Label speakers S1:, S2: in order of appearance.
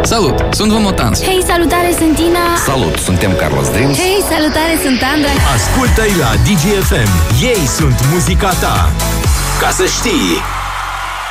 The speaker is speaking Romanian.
S1: Salut, sunt Vă Motanz.
S2: Hei, salutare, sunt Tina.
S3: Salut, suntem Carlos Dreams.
S2: Hei, salutare, sunt Andra.
S4: Ascultă-i la DGFM. Ei sunt muzica ta. Ca să știi.